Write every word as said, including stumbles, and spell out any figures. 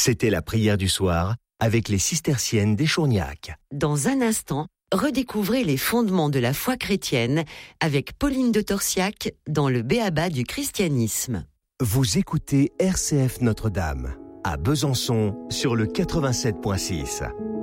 C'était la prière du soir avec les cisterciennes d'Échourgnac. Dans un instant, redécouvrez les fondements de la foi chrétienne avec Pauline de Torsiac dans le B.A.B.A. du christianisme. Vous écoutez R C F Notre-Dame à Besançon sur le quatre-vingt-sept virgule six.